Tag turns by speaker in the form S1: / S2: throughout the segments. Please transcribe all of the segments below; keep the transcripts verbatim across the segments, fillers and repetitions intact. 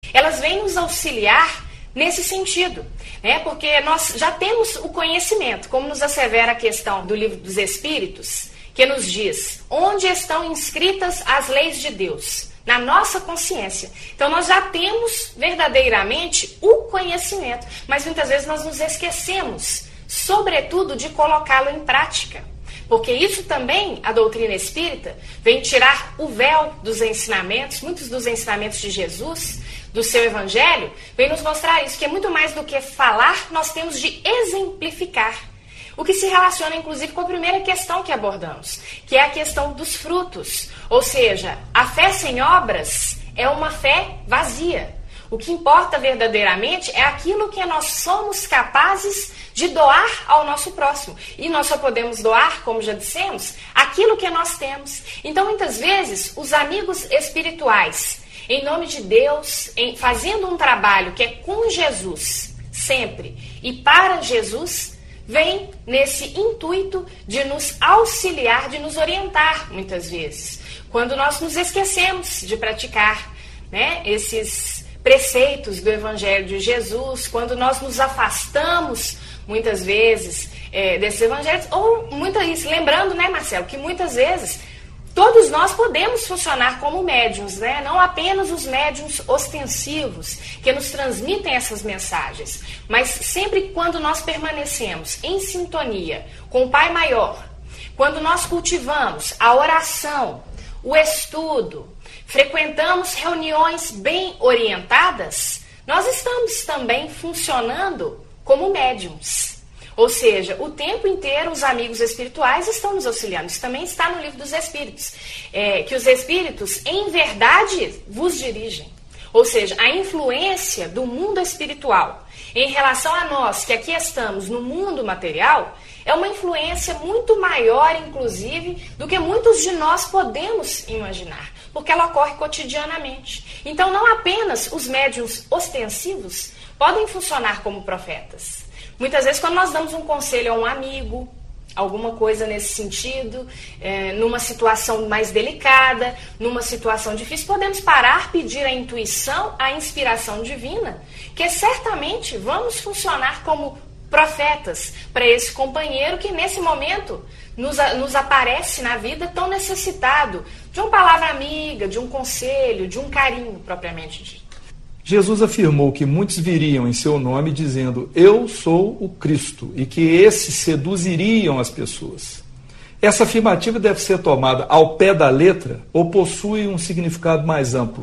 S1: Elas vêm nos auxiliar nesse sentido, né? Porque nós já temos o conhecimento, como nos assevera a questão do Livro dos Espíritos, que nos diz onde estão inscritas as leis de Deus, na nossa consciência. Então nós já temos verdadeiramente o conhecimento, mas muitas vezes nós nos esquecemos, sobretudo, de colocá-lo em prática. Porque isso também, a doutrina espírita, vem tirar o véu dos ensinamentos, muitos dos ensinamentos de Jesus, do seu evangelho, vem nos mostrar isso, que é muito mais do que falar, nós temos de exemplificar. O que se relaciona, inclusive, com a primeira questão que abordamos, que é a questão dos frutos. Ou seja, a fé sem obras é uma fé vazia. O que importa verdadeiramente é aquilo que nós somos capazes de doar ao nosso próximo. E nós só podemos doar, como já dissemos, aquilo que nós temos. Então, muitas vezes, os amigos espirituais, em nome de Deus, em, fazendo um trabalho que é com Jesus, sempre, e para Jesus, vem nesse intuito de nos auxiliar, de nos orientar, muitas vezes. Quando nós nos esquecemos de praticar, né, esses preceitos do Evangelho de Jesus, quando nós nos afastamos, muitas vezes, é, desses evangelhos, ou muitas vezes, lembrando, né, Marcelo, que muitas vezes todos nós podemos funcionar como médiuns, né? Não apenas os médiuns ostensivos que nos transmitem essas mensagens, mas sempre quando nós permanecemos em sintonia com o Pai Maior, quando nós cultivamos a oração, o estudo, frequentamos reuniões bem orientadas, nós estamos também funcionando como médiuns. Ou seja, o tempo inteiro os amigos espirituais estão nos auxiliando. Isso também está no Livro dos Espíritos. É, que os espíritos, em verdade, vos dirigem. Ou seja, a influência do mundo espiritual em relação a nós, que aqui estamos no mundo material, é uma influência muito maior, inclusive, do que muitos de nós podemos imaginar. Porque ela ocorre cotidianamente. Então, não apenas os médiuns ostensivos podem funcionar como profetas. Muitas vezes, quando nós damos um conselho a um amigo, alguma coisa nesse sentido, é, numa situação mais delicada, numa situação difícil, podemos parar, pedir a intuição, a inspiração divina, que certamente vamos funcionar como profetas para esse companheiro que nesse momento nos, nos aparece na vida tão necessitado de uma palavra amiga, de um conselho, de um carinho propriamente dito.
S2: Jesus afirmou que muitos viriam em seu nome dizendo, eu sou o Cristo, e que esses seduziriam as pessoas. Essa afirmativa deve ser tomada ao pé da letra ou possui um significado mais amplo?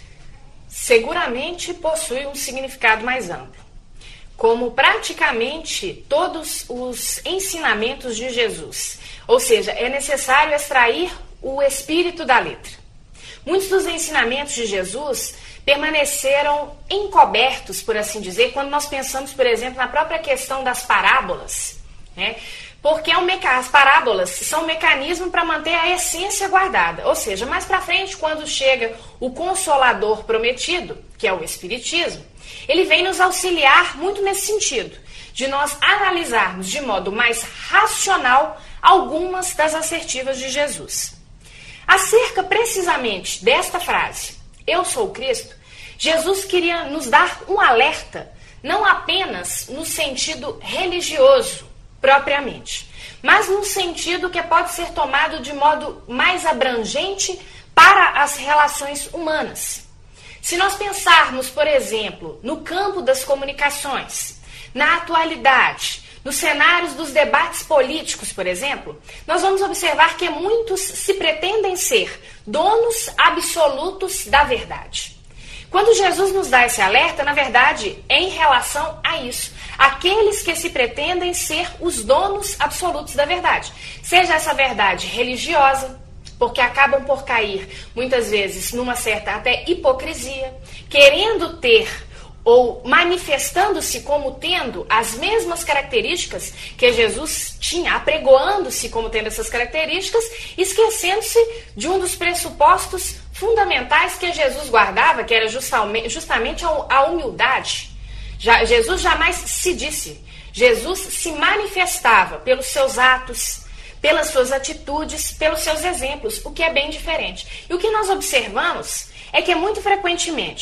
S1: Seguramente possui um significado mais amplo. Como praticamente todos os ensinamentos de Jesus. Ou seja, é necessário extrair o espírito da letra. Muitos dos ensinamentos de Jesus permaneceram encobertos, por assim dizer, quando nós pensamos, por exemplo, na própria questão das parábolas, né? Porque é um meca... as parábolas são um mecanismo para manter a essência guardada. Ou seja, mais para frente, quando chega o Consolador prometido, que é o Espiritismo, ele vem nos auxiliar muito nesse sentido, de nós analisarmos de modo mais racional algumas das assertivas de Jesus. Acerca precisamente desta frase, eu sou o Cristo, Jesus queria nos dar um alerta, não apenas no sentido religioso, propriamente, mas no sentido que pode ser tomado de modo mais abrangente para as relações humanas. Se nós pensarmos, por exemplo, no campo das comunicações, na atualidade, nos cenários dos debates políticos, por exemplo, nós vamos observar que muitos se pretendem ser donos absolutos da verdade. Quando Jesus nos dá esse alerta, na verdade, é em relação a isso. Aqueles que se pretendem ser os donos absolutos da verdade. Seja essa verdade religiosa, porque acabam por cair, muitas vezes, numa certa até hipocrisia, querendo ter ou manifestando-se como tendo as mesmas características que Jesus tinha, apregoando-se como tendo essas características, esquecendo-se de um dos pressupostos fundamentais que Jesus guardava, que era justamente, justamente a humildade. Já, Jesus jamais se disse, Jesus se manifestava pelos seus atos, pelas suas atitudes, pelos seus exemplos, o que é bem diferente. E o que nós observamos é que muito frequentemente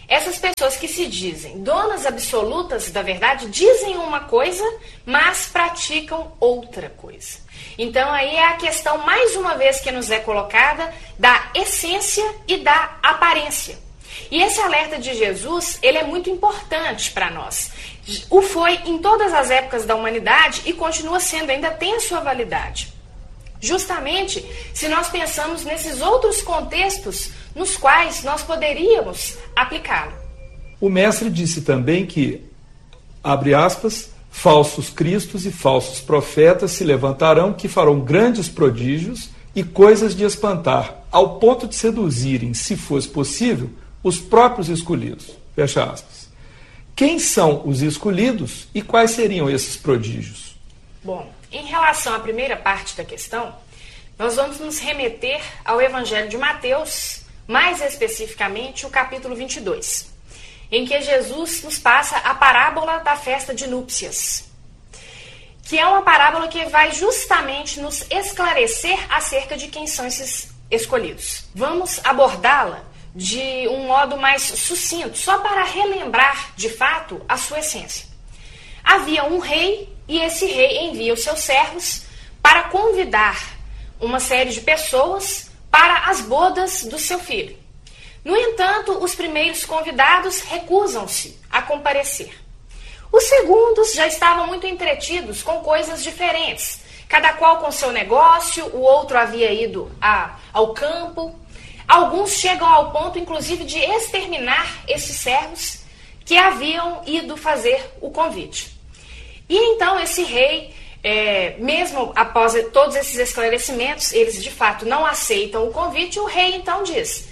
S1: Essas pessoas que se dizem donas absolutas da verdade dizem uma coisa, mas praticam outra coisa. Então aí é a questão, mais uma vez, que nos é colocada da essência e da aparência. E esse alerta de Jesus, ele é muito importante para nós. O foi em todas as épocas da humanidade e continua sendo, ainda tem a sua validade. Justamente se nós pensamos nesses outros contextos nos quais nós poderíamos aplicá-lo.
S2: O mestre disse também que, abre aspas, falsos cristos e falsos profetas se levantarão, que farão grandes prodígios e coisas de espantar, ao ponto de seduzirem, se fosse possível, os próprios escolhidos. Fecha aspas. Quem são os escolhidos e quais seriam esses prodígios?
S1: Bom, em relação à primeira parte da questão, nós vamos nos remeter ao Evangelho de Mateus, mais especificamente o capítulo vinte e dois, em que Jesus nos passa a parábola da festa de núpcias, que é uma parábola que vai justamente nos esclarecer acerca de quem são esses escolhidos. Vamos abordá-la de um modo mais sucinto, só para relembrar de fato a sua essência. Havia um rei e esse rei envia os seus servos para convidar uma série de pessoas para as bodas do seu filho. No entanto, os primeiros convidados recusam-se a comparecer. Os segundos já estavam muito entretidos com coisas diferentes, cada qual com seu negócio, o outro havia ido a, ao campo. Alguns chegam ao ponto, inclusive, de exterminar esses servos que haviam ido fazer o convite. E então esse rei, é, mesmo após todos esses esclarecimentos, eles de fato não aceitam o convite. O rei então diz,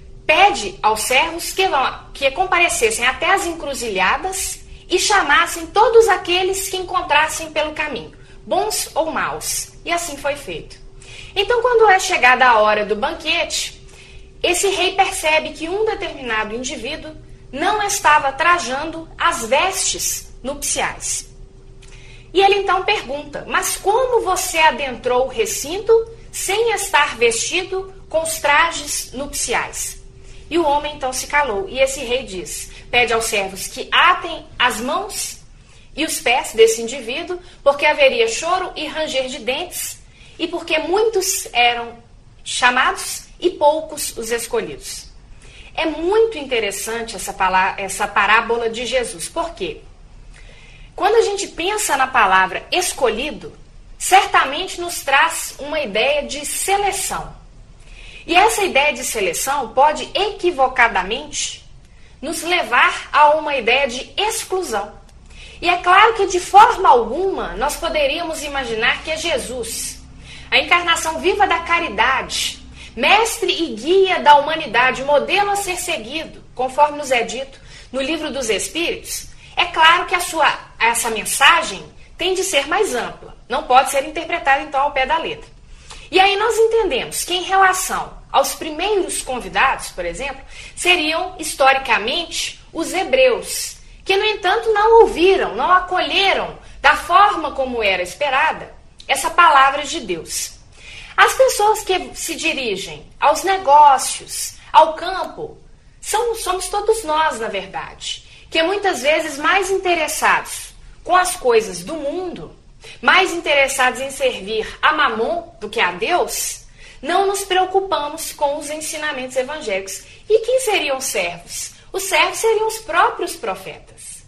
S1: pede aos servos que, vão, que comparecessem até as encruzilhadas e chamassem todos aqueles que encontrassem pelo caminho, bons ou maus. E assim foi feito. Então, quando é chegada a hora do banquete, esse rei percebe que um determinado indivíduo não estava trajando as vestes nupciais. E ele então pergunta, mas como você adentrou o recinto sem estar vestido com os trajes nupciais? E o homem então se calou. E esse rei diz, pede aos servos que atem as mãos e os pés desse indivíduo, porque haveria choro e ranger de dentes, e porque muitos eram chamados e poucos os escolhidos. É muito interessante essa, palavra, essa parábola de Jesus. Por quê? Quando a gente pensa na palavra escolhido, certamente nos traz uma ideia de seleção. E essa ideia de seleção pode equivocadamente nos levar a uma ideia de exclusão. E é claro que de forma alguma nós poderíamos imaginar que é Jesus, a encarnação viva da caridade, mestre e guia da humanidade, modelo a ser seguido, conforme nos é dito no Livro dos Espíritos. É claro que a sua, essa mensagem tem de ser mais ampla, não pode ser interpretada então ao pé da letra. E aí nós entendemos que em relação aos primeiros convidados, por exemplo, seriam historicamente os hebreus, que no entanto não ouviram, não acolheram da forma como era esperada essa palavra de Deus. As pessoas que se dirigem aos negócios, ao campo, são, somos todos nós, na verdade, que muitas vezes mais interessados com as coisas do mundo, mais interessados em servir a Mamon do que a Deus, não nos preocupamos com os ensinamentos evangélicos. E quem seriam os servos? Os servos seriam os próprios profetas,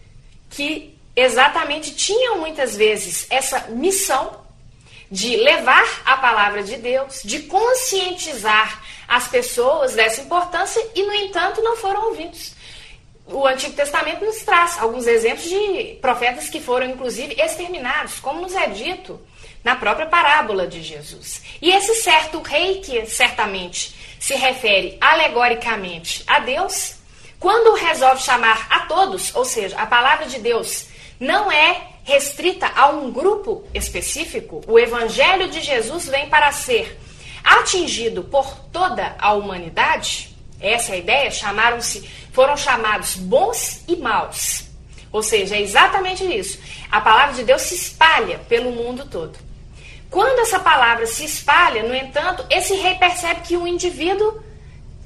S1: que exatamente tinham muitas vezes essa missão de levar a palavra de Deus, de conscientizar as pessoas dessa importância e, no entanto, não foram ouvidos. O Antigo Testamento nos traz alguns exemplos de profetas que foram, inclusive, exterminados, como nos é dito na própria parábola de Jesus. E esse certo rei, que certamente se refere alegoricamente a Deus, quando resolve chamar a todos, ou seja, a palavra de Deus não é restrita a um grupo específico, o Evangelho de Jesus vem para ser atingido por toda a humanidade. Essa é a ideia, chamaram-se, foram chamados bons e maus. Ou seja, é exatamente isso. A palavra de Deus se espalha pelo mundo todo. Quando essa palavra se espalha, no entanto, esse rei percebe que o indivíduo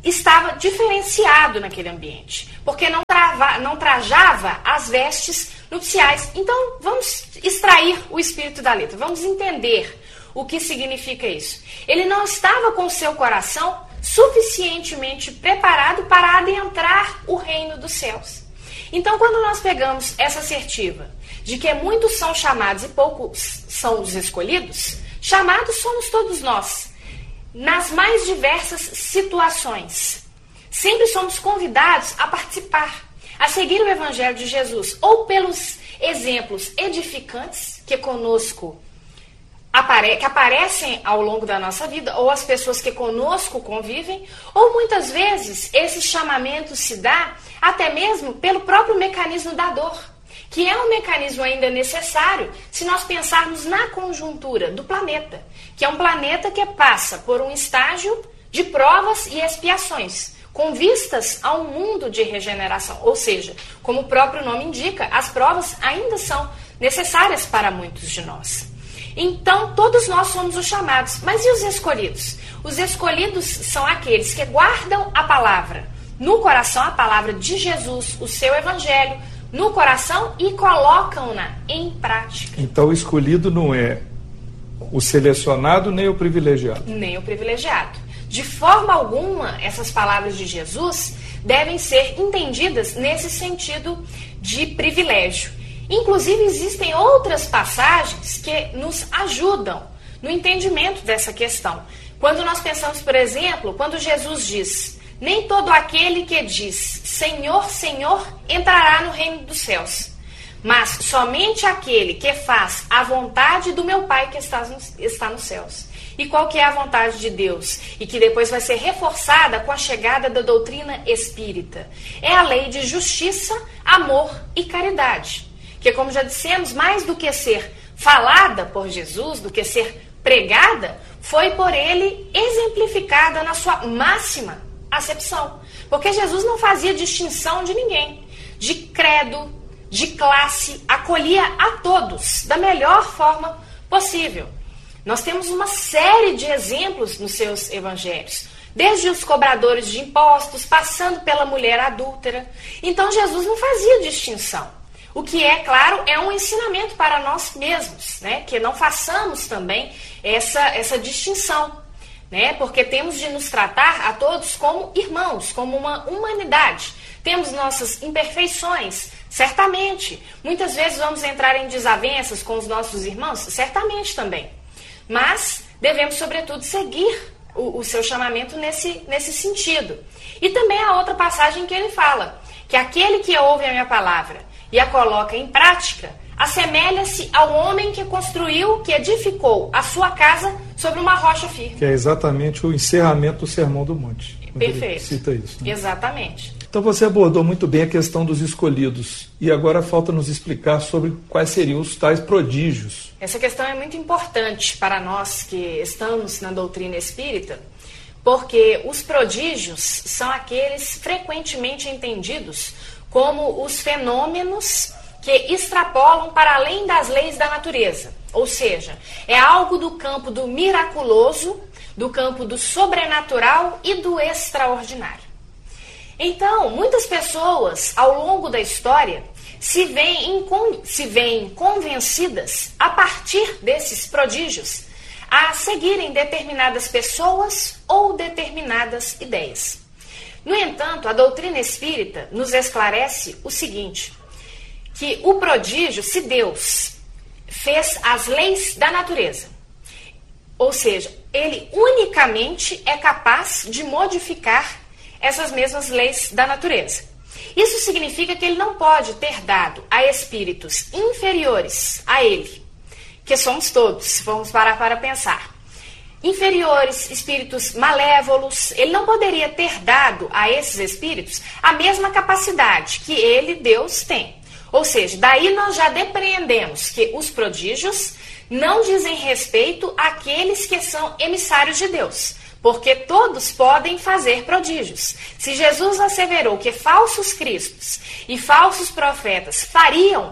S1: estava diferenciado naquele ambiente, porque não, trava, não trajava as vestes nupciais. Então, vamos extrair o espírito da letra, vamos entender o que significa isso. Ele não estava com seu coração suficientemente preparado para adentrar o reino dos céus. Então, quando nós pegamos essa assertiva de que muitos são chamados e poucos são os escolhidos, chamados somos todos nós, nas mais diversas situações. Sempre somos convidados a participar, a seguir o Evangelho de Jesus, ou pelos exemplos edificantes que conosco apare- que aparecem ao longo da nossa vida, ou as pessoas que conosco convivem, ou muitas vezes esse chamamento se dá até mesmo pelo próprio mecanismo da dor, que é um mecanismo ainda necessário se nós pensarmos na conjuntura do planeta, que é um planeta que passa por um estágio de provas e expiações, com vistas a um mundo de regeneração. Ou seja, como o próprio nome indica, as provas ainda são necessárias para muitos de nós. Então, todos nós somos os chamados. Mas e os escolhidos? Os escolhidos são aqueles que guardam a palavra no coração, a palavra de Jesus, o seu evangelho, no coração e colocam-na em prática.
S2: Então, o escolhido não é o selecionado nem o privilegiado.
S1: Nem o privilegiado. De forma alguma, essas palavras de Jesus devem ser entendidas nesse sentido de privilégio. Inclusive, existem outras passagens que nos ajudam no entendimento dessa questão. Quando nós pensamos, por exemplo, quando Jesus diz: nem todo aquele que diz Senhor, Senhor, entrará no reino dos céus, mas somente aquele que faz a vontade do meu Pai que está nos, está nos céus. E qual que é a vontade de Deus? E que depois vai ser reforçada com a chegada da doutrina espírita. É a lei de justiça, amor e caridade. Que, como já dissemos, mais do que ser falada por Jesus, do que ser pregada, foi por ele exemplificada na sua máxima acepção. Porque Jesus não fazia distinção de ninguém, de credo, de classe, acolhia a todos da melhor forma possível. Nós temos uma série de exemplos nos seus evangelhos, desde os cobradores de impostos, passando pela mulher adúltera. Então Jesus não fazia distinção. O que é, claro, é um ensinamento para nós mesmos, né? Que não façamos também essa, essa distinção, né? Porque temos de nos tratar a todos como irmãos, como uma humanidade. Temos nossas imperfeições, certamente. Muitas vezes vamos entrar em desavenças com os nossos irmãos, certamente também. Mas devemos, sobretudo, seguir o, o seu chamamento nesse, nesse sentido. E também a outra passagem que ele fala, que aquele que ouve a minha palavra e a coloca em prática, assemelha-se ao homem que construiu, que edificou a sua casa sobre uma rocha firme.
S2: Que é exatamente o encerramento do Sermão do Monte.
S1: Perfeito.
S2: Cita isso, né?
S1: Exatamente.
S2: Então você abordou muito bem a questão dos escolhidos. E agora falta nos explicar sobre quais seriam os tais prodígios.
S1: Essa questão é muito importante para nós que estamos na doutrina espírita, porque os prodígios são aqueles frequentemente entendidos como os fenômenos que extrapolam para além das leis da natureza. Ou seja, é algo do campo do miraculoso, do campo do sobrenatural e do extraordinário. Então, muitas pessoas, ao longo da história, se veem, se veem convencidas, a partir desses prodígios, a seguirem determinadas pessoas ou determinadas ideias. No entanto, a doutrina espírita nos esclarece o seguinte, que o prodígio, se Deus fez as leis da natureza, ou seja, ele unicamente é capaz de modificar essas mesmas leis da natureza. Isso significa que ele não pode ter dado a espíritos inferiores a ele, que somos todos, vamos parar para pensar. Inferiores, espíritos malévolos, ele não poderia ter dado a esses espíritos a mesma capacidade que ele, Deus, tem. Ou seja, daí nós já depreendemos que os prodígios não dizem respeito àqueles que são emissários de Deus, porque todos podem fazer prodígios. Se Jesus asseverou que falsos cristos e falsos profetas fariam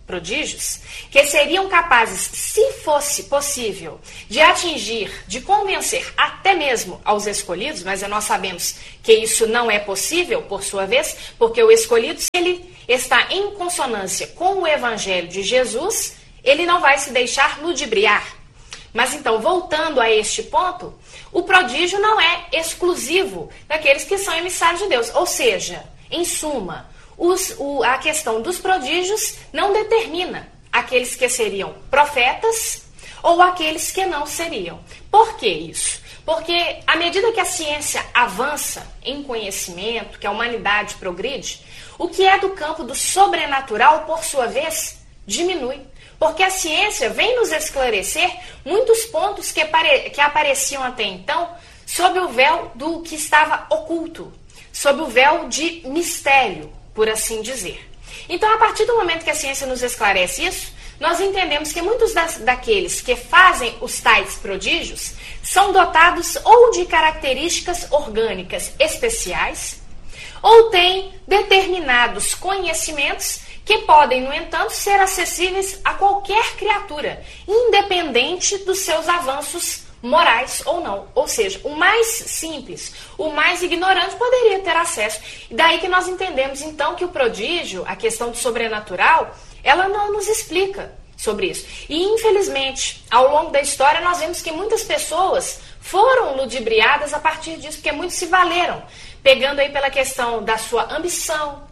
S1: prodígios, que seriam capazes, se fosse possível, de atingir, de convencer até mesmo aos escolhidos, mas nós sabemos que isso não é possível, por sua vez, porque o escolhido, se ele está em consonância com o evangelho de Jesus, ele não vai se deixar ludibriar. Mas então, voltando a este ponto, o prodígio não é exclusivo daqueles que são emissários de Deus, ou seja, em suma, Os, o, a questão dos prodígios não determina aqueles que seriam profetas ou aqueles que não seriam. Por que isso? Porque à medida que a ciência avança em conhecimento, que a humanidade progride, o que é do campo do sobrenatural, por sua vez, diminui. Porque a ciência vem nos esclarecer muitos pontos que, apare, que apareciam até então sob o véu do que estava oculto, sob o véu de mistério, por assim dizer. Então, a partir do momento que a ciência nos esclarece isso, nós entendemos que muitos das, daqueles que fazem os tais prodígios são dotados ou de características orgânicas especiais, ou têm determinados conhecimentos que podem, no entanto, ser acessíveis a qualquer criatura, independente dos seus avanços morais ou não. Ou seja, o mais simples, o mais ignorante poderia ter acesso. E daí que nós entendemos, então, que o prodígio, a questão do sobrenatural, ela não nos explica sobre isso. E, infelizmente, ao longo da história, nós vemos que muitas pessoas foram ludibriadas a partir disso, porque muitos se valeram, pegando aí pela questão da sua ambição,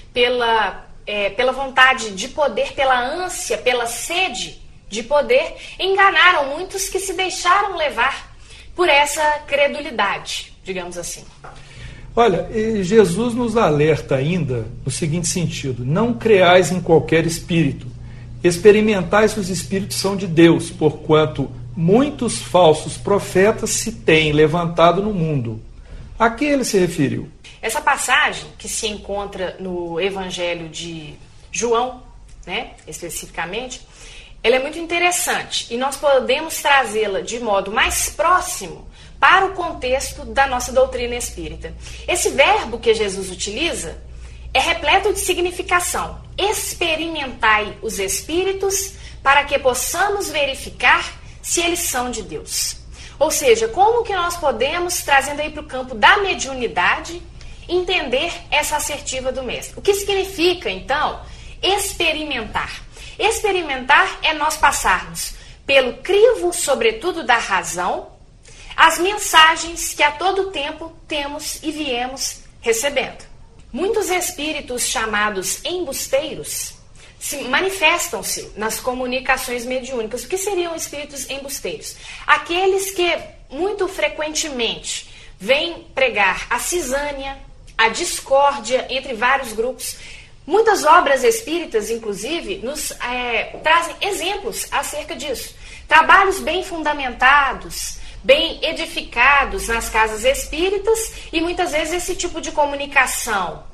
S1: pela, é, pela vontade de poder, pela ânsia, pela sede de poder, enganaram muitos que se deixaram levar por essa credulidade, digamos assim.
S2: Olha, Jesus nos alerta ainda no seguinte sentido: não creais em qualquer espírito, experimentai se os espíritos são de Deus, porquanto muitos falsos profetas se têm levantado no mundo. A que ele se referiu?
S1: Essa passagem, que se encontra no Evangelho de João, né, especificamente, ela é muito interessante e nós podemos trazê-la de modo mais próximo para o contexto da nossa doutrina espírita. Esse verbo que Jesus utiliza é repleto de significação. Experimentai os espíritos para que possamos verificar se eles são de Deus. Ou seja, como que nós podemos, trazendo aí para o campo da mediunidade, entender essa assertiva do mestre? O que significa, então, experimentar? Experimentar é nós passarmos pelo crivo, sobretudo da razão, as mensagens que a todo tempo temos e viemos recebendo. Muitos espíritos chamados embusteiros se manifestam-se nas comunicações mediúnicas. O que seriam espíritos embusteiros? Aqueles que muito frequentemente vêm pregar a cisânia, a discórdia entre vários grupos. Muitas obras espíritas, inclusive, nos é, trazem exemplos acerca disso. Trabalhos bem fundamentados, bem edificados nas casas espíritas, e muitas vezes esse tipo de comunicação,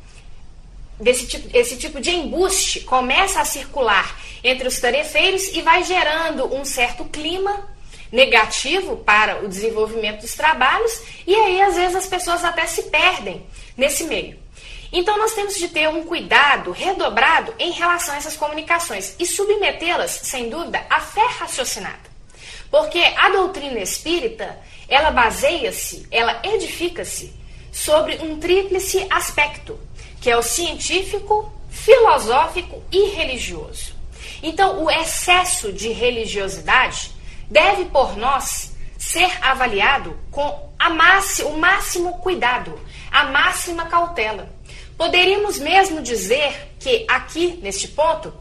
S1: desse tipo, esse tipo de embuste começa a circular entre os tarefeiros e vai gerando um certo clima negativo para o desenvolvimento dos trabalhos, e aí às vezes as pessoas até se perdem nesse meio. Então nós temos de ter um cuidado redobrado em relação a essas comunicações e submetê-las, sem dúvida, à fé raciocinada. Porque a doutrina espírita, ela baseia-se, ela edifica-se sobre um tríplice aspecto, que é o científico, filosófico e religioso. Então o excesso de religiosidade deve por nós ser avaliado com a máxima, o máximo cuidado, a máxima cautela. Poderíamos mesmo dizer que aqui, neste ponto,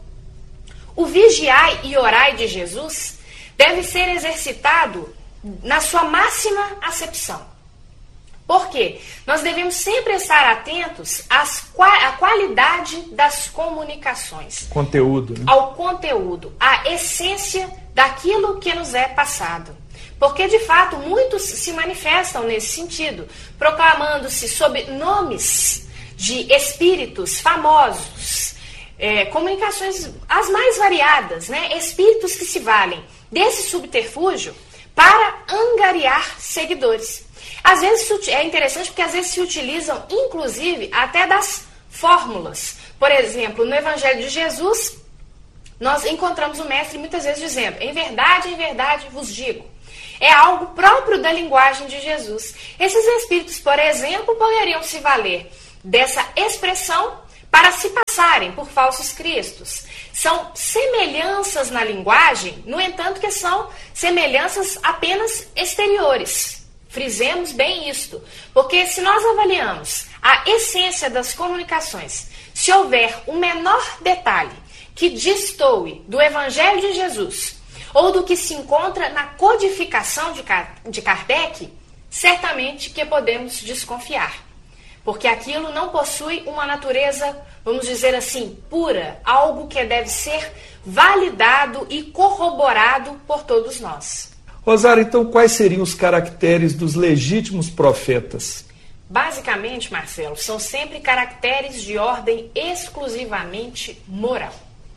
S1: o vigiai e orai de Jesus deve ser exercitado na sua máxima acepção. Por quê? Nós devemos sempre estar atentos às, à qualidade das comunicações.
S2: Conteúdo. Né?
S1: Ao conteúdo, à essência daquilo que nos é passado. Porque, de fato, muitos se manifestam nesse sentido, proclamando-se sob nomes de espíritos famosos, é, comunicações as mais variadas, né? Espíritos que se valem desse subterfúgio para angariar seguidores. Às vezes é interessante porque às vezes se utilizam, inclusive, até das fórmulas. Por exemplo, no Evangelho de Jesus, nós encontramos o mestre muitas vezes dizendo, em verdade, em verdade vos digo. É algo próprio da linguagem de Jesus. Esses espíritos, por exemplo, poderiam se valer dessa expressão para se passarem por falsos cristos. São semelhanças na linguagem, no entanto que são semelhanças apenas exteriores. Frisemos bem isto, porque se nós avaliamos a essência das comunicações, se houver um menor detalhe que destoe do Evangelho de Jesus, ou do que se encontra na codificação de Kardec, certamente que podemos desconfiar. Porque aquilo não possui uma natureza, vamos dizer assim, pura, algo que deve ser validado e corroborado por todos nós.
S2: Rosário, então quais seriam os caracteres dos legítimos profetas?
S1: Basicamente, Marcelo, são sempre caracteres de ordem exclusivamente moral.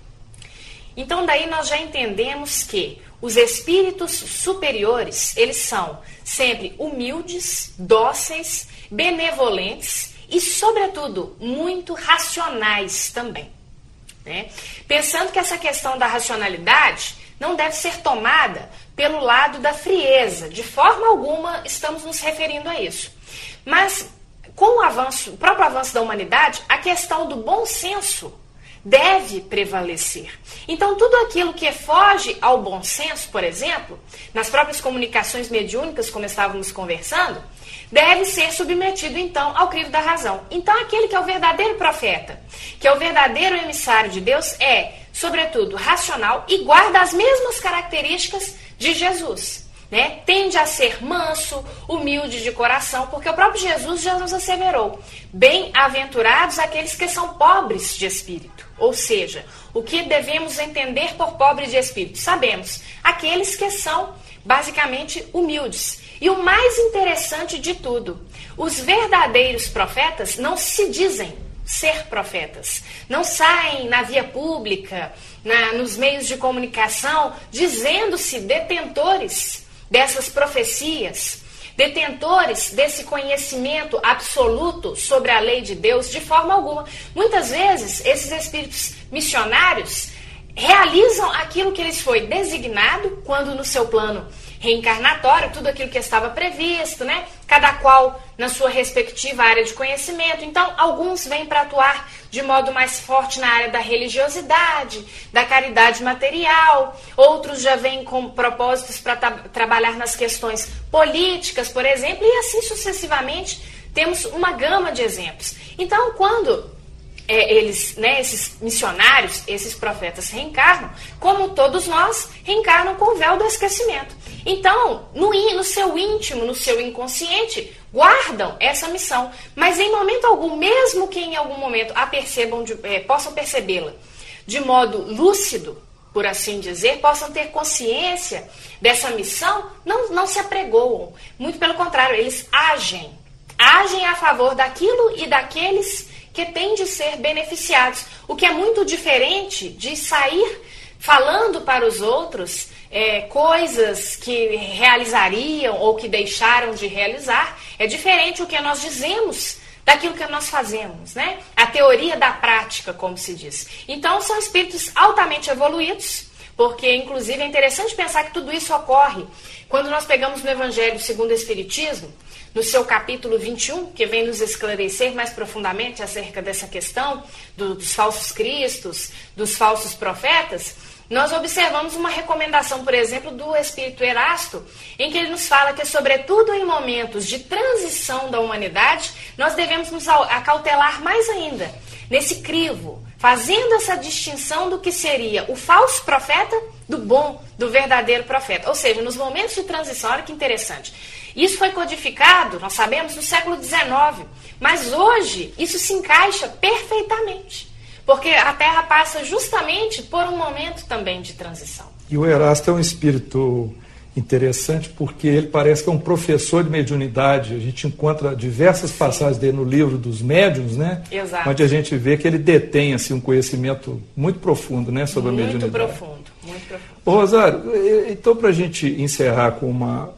S1: Então daí nós já entendemos que os espíritos superiores, eles são sempre humildes, dóceis, benevolentes e, sobretudo, muito racionais também, né? Pensando que essa questão da racionalidade não deve ser tomada pelo lado da frieza, de forma alguma estamos nos referindo a isso. Mas com o avanço, o próprio avanço da humanidade, a questão do bom senso deve prevalecer. Então, tudo aquilo que foge ao bom senso, por exemplo, nas próprias comunicações mediúnicas, como estávamos conversando, deve ser submetido, então, ao crivo da razão. Então, aquele que é o verdadeiro profeta, que é o verdadeiro emissário de Deus, é, sobretudo, racional e guarda as mesmas características de Jesus. Né? Tende a ser manso, humilde de coração, porque o próprio Jesus já nos asseverou. Bem-aventurados aqueles que são pobres de espírito. Ou seja, o que devemos entender por pobre de espírito? Sabemos, aqueles que são basicamente humildes. E o mais interessante de tudo, os verdadeiros profetas não se dizem ser profetas. Não saem na via pública, na, nos meios de comunicação, dizendo-se detentores dessas profecias, detentores desse conhecimento absoluto sobre a lei de Deus, de forma alguma. Muitas vezes, esses espíritos missionários realizam aquilo que lhes foi designado, quando no seu plano reencarnatório, tudo aquilo que estava previsto, né? Cada qual na sua respectiva área de conhecimento. Então, alguns vêm para atuar de modo mais forte na área da religiosidade, da caridade material, outros já vêm com propósitos para tra- trabalhar nas questões políticas, por exemplo, e assim sucessivamente temos uma gama de exemplos. Então, quando É, eles, né, esses missionários, esses profetas reencarnam, como todos nós, reencarnam com o véu do esquecimento. Então, no, no seu íntimo, no seu inconsciente, guardam essa missão, mas em momento algum, mesmo que em algum momento a percebam, de, é, possam percebê-la de modo lúcido, por assim dizer, possam ter consciência dessa missão, não, não se apregoam. Muito pelo contrário, eles agem, agem a favor daquilo e daqueles que têm de ser beneficiados, o que é muito diferente de sair falando para os outros é, coisas que realizariam ou que deixaram de realizar. É diferente o que nós dizemos daquilo que nós fazemos, né? A teoria da prática, como se diz. Então, são espíritos altamente evoluídos, porque, inclusive, é interessante pensar que tudo isso ocorre quando nós pegamos no Evangelho segundo o Espiritismo, no seu capítulo vinte e um, que vem nos esclarecer mais profundamente acerca dessa questão do, dos falsos cristos, dos falsos profetas, nós observamos uma recomendação, por exemplo, do Espírito Erasto, em que ele nos fala que, sobretudo em momentos de transição da humanidade, nós devemos nos acautelar mais ainda nesse crivo, fazendo essa distinção do que seria o falso profeta do bom, do verdadeiro profeta. Ou seja, nos momentos de transição, olha que interessante. Isso foi codificado, nós sabemos, no século dezenove, mas hoje isso se encaixa perfeitamente, porque a Terra passa justamente por um momento também de transição.
S2: E o Erasto é um espírito interessante porque ele parece que é um professor de mediunidade. A gente encontra diversas Sim. passagens dele no livro dos médiuns, né?
S1: Exato.
S2: Onde a gente vê que ele detém assim, um conhecimento muito profundo, né, sobre
S1: muito
S2: a mediunidade.
S1: Muito profundo, muito profundo.
S2: Ô, Rosário, então para a gente encerrar com uma...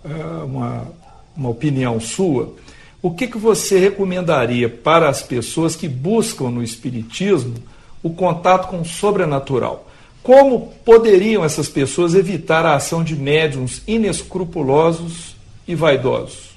S2: uma uma opinião sua, o que, que você recomendaria para as pessoas que buscam no Espiritismo o contato com o sobrenatural? como poderiam essas pessoas evitar a ação de médiuns inescrupulosos e vaidosos?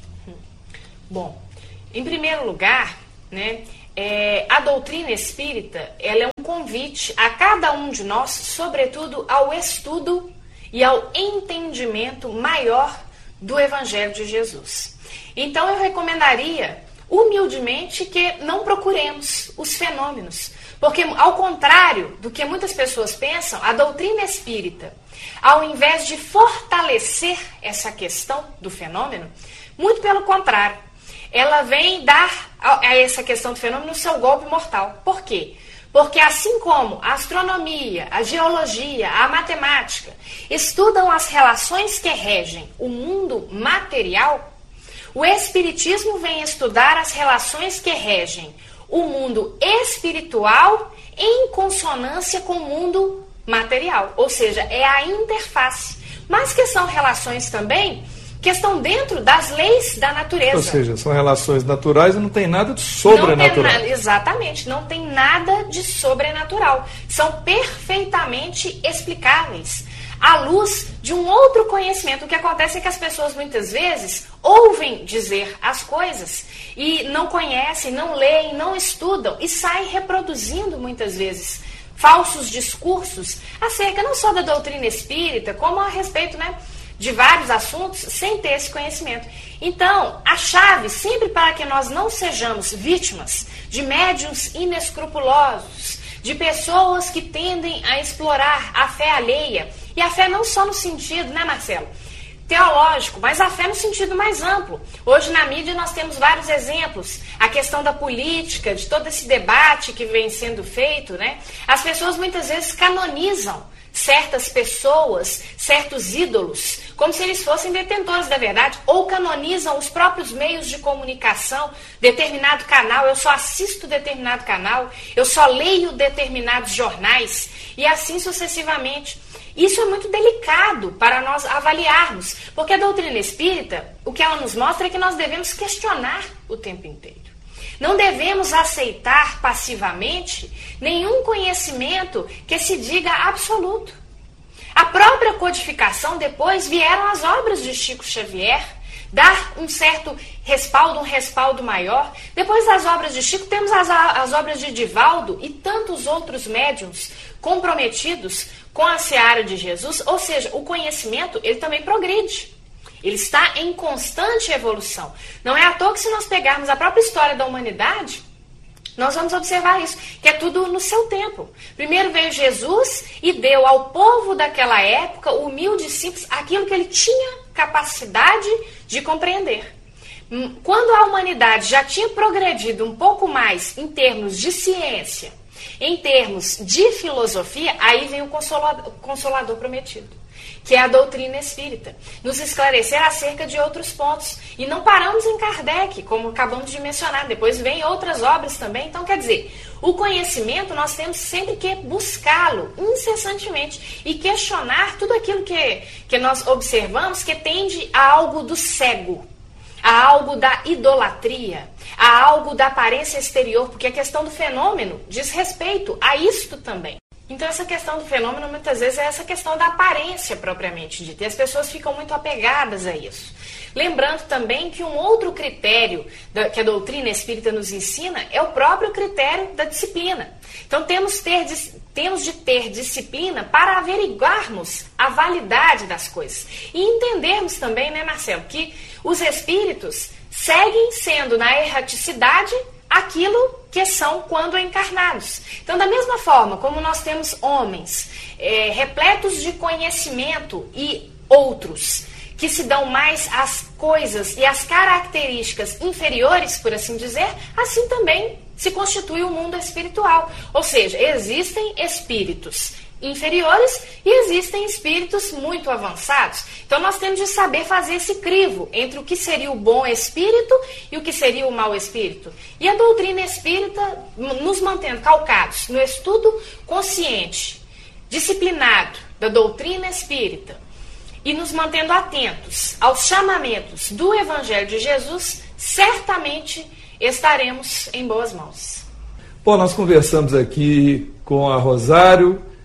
S1: Bom, em primeiro lugar, né, é, a doutrina espírita, ela é um convite a cada um de nós, sobretudo ao estudo e ao entendimento maior do Evangelho de Jesus. Então eu recomendaria humildemente que não procuremos os fenômenos, porque ao contrário do que muitas pessoas pensam, a doutrina espírita, ao invés de fortalecer essa questão do fenômeno, muito pelo contrário, ela vem dar a essa questão do fenômeno o seu golpe mortal. Por quê? Porque assim como a astronomia, a geologia, a matemática estudam as relações que regem o mundo material, o Espiritismo vem estudar as relações que regem o mundo espiritual em consonância com o mundo material. Ou seja, é a interface. Mas que são relações também que estão dentro das leis da natureza.
S2: Ou seja, são relações naturais e não tem nada de sobrenatural.
S1: Não tem na, exatamente, não tem nada de sobrenatural. São perfeitamente explicáveis à luz de um outro conhecimento. O que acontece é que as pessoas muitas vezes ouvem dizer as coisas e não conhecem, não leem, não estudam e saem reproduzindo muitas vezes falsos discursos acerca não só da doutrina espírita, como a respeito, né, de vários assuntos, sem ter esse conhecimento. Então, a chave sempre para que nós não sejamos vítimas de médiuns inescrupulosos, de pessoas que tendem a explorar a fé alheia, e a fé não só no sentido, né, Marcelo, teológico, mas a fé no sentido mais amplo. Hoje na mídia nós temos vários exemplos, a questão da política, de todo esse debate que vem sendo feito, né? As pessoas muitas vezes canonizam certas pessoas, certos ídolos, como se eles fossem detentores da verdade, ou canonizam os próprios meios de comunicação, determinado canal, eu só assisto determinado canal, eu só leio determinados jornais, e assim sucessivamente. Isso é muito delicado para nós avaliarmos, porque a doutrina espírita, o que ela nos mostra é que nós devemos questionar o tempo inteiro. Não devemos aceitar passivamente nenhum conhecimento que se diga absoluto. A própria codificação, depois vieram as obras de Chico Xavier, dar um certo respaldo, um respaldo maior. Depois das obras de Chico, temos as, as obras de Divaldo e tantos outros médiuns comprometidos com a seara de Jesus. Ou seja, o conhecimento, ele também progride. Ele está em constante evolução. Não é à toa que se nós pegarmos a própria história da humanidade, nós vamos observar isso, que é tudo no seu tempo. Primeiro veio Jesus e deu ao povo daquela época, humilde e simples, aquilo que ele tinha capacidade de compreender. Quando a humanidade já tinha progredido um pouco mais em termos de ciência, em termos de filosofia, aí vem o consolador, consolador prometido, que é a doutrina espírita, nos esclarecer acerca de outros pontos. E não paramos em Kardec, como acabamos de mencionar, depois vem outras obras também. Então, quer dizer, o conhecimento nós temos sempre que buscá-lo incessantemente e questionar tudo aquilo que, que nós observamos que tende a algo do cego, a algo da idolatria, a algo da aparência exterior, porque a questão do fenômeno diz respeito a isto também. Então essa questão do fenômeno muitas vezes é essa questão da aparência propriamente dita, e as pessoas ficam muito apegadas a isso. Lembrando também que um outro critério da, que a doutrina espírita nos ensina é o próprio critério da disciplina. Então temos, ter, temos de ter disciplina para averiguarmos a validade das coisas. E entendermos também, né, Marcelo, que os espíritos seguem sendo na erraticidade aquilo que são quando encarnados. Então, da mesma forma como nós temos homens é, repletos de conhecimento e outros que se dão mais às coisas e às características inferiores, por assim dizer, assim também se constitui o mundo espiritual. Ou seja, existem espíritos inferiores e existem espíritos muito avançados. Então nós temos de saber fazer esse crivo entre o que seria o bom espírito e o que seria o mau espírito. E a doutrina espírita nos mantendo calcados no estudo consciente, disciplinado da doutrina espírita e nos mantendo atentos aos chamamentos do Evangelho de Jesus, certamente estaremos em boas mãos.
S2: Bom, nós conversamos aqui com a Rosário,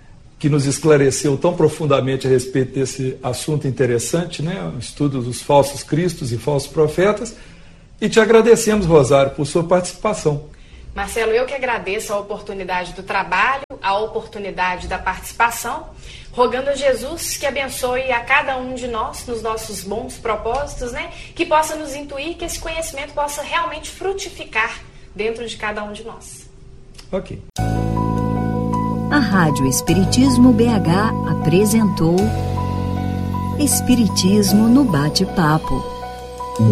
S2: que nos esclareceu tão profundamente a respeito desse assunto interessante, né? O estudo dos falsos cristos e falsos profetas. E te agradecemos, Rosário, por sua participação.
S1: Marcelo, eu que agradeço a oportunidade do trabalho, a oportunidade da participação, rogando a Jesus que abençoe a cada um de nós nos nossos bons propósitos, né? Que possa nos intuir, que esse conhecimento possa realmente frutificar dentro de cada um de nós.
S2: Ok.
S3: A Rádio Espiritismo B H apresentou Espiritismo no Bate-Papo.